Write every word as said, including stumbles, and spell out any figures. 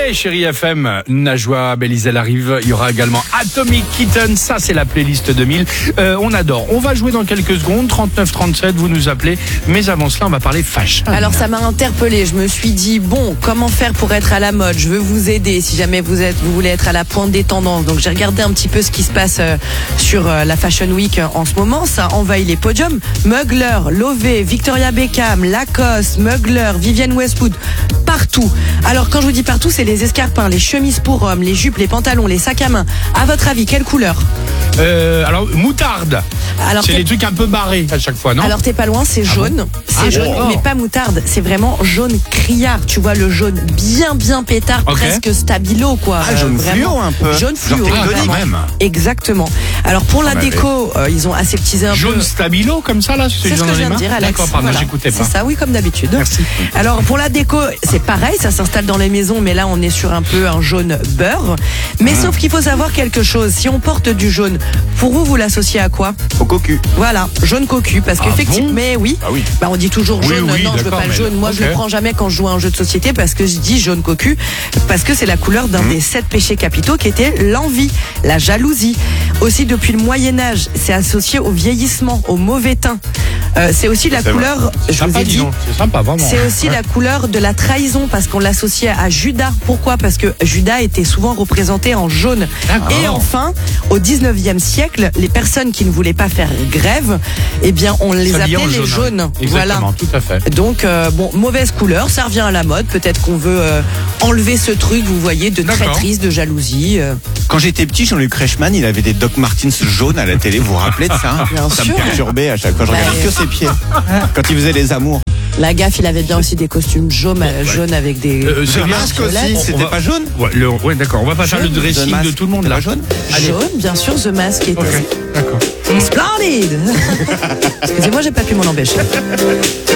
Et Chérie F M, Najwa Belize, elle arrive. Il y aura également Atomic Kitten. Ça, c'est la playlist deux mille. Euh, on adore. On va jouer dans quelques secondes. trente-neuf trente-sept, vous nous appelez. Mais avant cela, on va parler fashion. Alors, ça m'a interpellée. Je me suis dit, bon, comment faire pour être à la mode? Je veux vous aider si jamais vous êtes, vous voulez être à la pointe des tendances. Donc, j'ai regardé un petit peu ce qui se passe euh, sur euh, la Fashion Week en ce moment. Ça envahit les podiums. Mugler, Lové, Victoria Beckham, Lacoste, Mugler, Vivienne Westwood. Partout. Alors, quand je vous dis partout, c'est les escarpins, les chemises pour hommes, les jupes, les pantalons, les sacs à main. À votre avis, quelle couleur? Euh, alors, moutarde. Alors, c'est t'es- les trucs un peu barrés à chaque fois, non? Alors t'es pas loin, c'est jaune, c'est Ah, jaune, bon. mais pas moutarde, c'est vraiment jaune criard. Tu vois le jaune bien bien pétard, Ok. presque stabilo quoi. Ah, jaune vraiment. fluo un peu. Jaune Genre fluo, tectonique. vraiment. Même. Exactement. Alors pour la On avait. déco, euh, ils ont aseptisé un Jaune peu. stabilo, comme ça, là? C'est ce que je viens de dire, Alex. D'accord, pardon, Voilà. j'écoutais pas. C'est ça, oui, comme d'habitude. Merci. Alors pour la déco, c'est pareil, ça s'installe dans les maisons, mais là on est sur un peu un jaune beurre. Mais Ah. sauf qu'il faut savoir quelque chose. Si on porte du jaune, pour vous, vous l'associez à quoi? Au cocu. Voilà, jaune cocu, parce Ah qu'effectivement, bon mais oui, Ah oui. bah on dit toujours Oui, jaune. oui, non, je veux d'accord, pas le mais- jaune. Moi, je ok. le prends jamais quand je joue à un jeu de société parce que je dis jaune cocu, parce que c'est la couleur d'un des sept péchés capitaux qui était l'envie, la jalousie. Aussi, depuis le Moyen Âge, c'est associé au vieillissement, au mauvais teint. Euh, c'est aussi la C'est couleur, C'est je vous sympa, ai dis dit, donc. C'est sympa, vraiment. c'est aussi Ouais. la couleur de la trahison parce qu'on l'associait à Judas. Pourquoi? Parce que Judas était souvent représenté en jaune. D'accord. Et enfin, au dix-neuvième siècle, les personnes qui ne voulaient pas faire grève, eh bien, on les S'habiller appelait en les jaune, jaunes. hein. Voilà. Exactement, tout à fait. Donc, euh, bon, mauvaise couleur, ça revient à la mode. Peut-être qu'on veut euh, enlever ce truc, vous voyez, de D'accord. traîtrise, de jalousie. euh. Quand j'étais petit, Jean-Luc Reichmann, il avait des Doc Martens jaunes à la télé. Vous vous rappelez de ça? Bien Ça sûr. me perturbait à chaque fois. Je Bah, regardais que ses pieds. Quand il faisait les amours. La gaffe, il avait bien aussi des costumes jaunes, euh, jaunes avec des... Euh, c'est Le bien. masque On- aussi, on c'était va- pas jaune? Ouais, le- ouais, d'accord. On va pas faire le Jaune, dressing The de Mask, tout le monde, c'était là. pas jaune? Allez. Jaune, bien sûr, The Mask était... Ok, d'accord. Splendid. Excusez-moi, j'ai pas pu m'en empêcher.